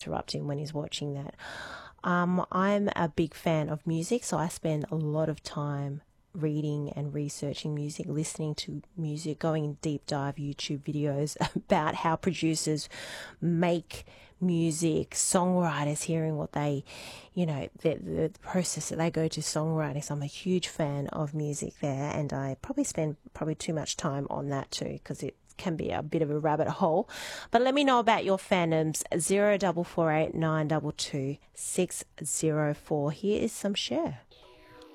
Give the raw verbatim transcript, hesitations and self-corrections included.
interrupt him when he's watching that. Um, I'm a big fan of music, so I spend a lot of time reading and researching music, listening to music, going in deep dive YouTube videos about how producers make music, songwriters, hearing what they, you know, the, the process that they go to songwriting. So I'm a huge fan of music there, and I probably spend probably too much time on that too, because it can be a bit of a rabbit hole. But let me know about your fandoms. Zero double four eight nine double two six zero four. Here is some Cher.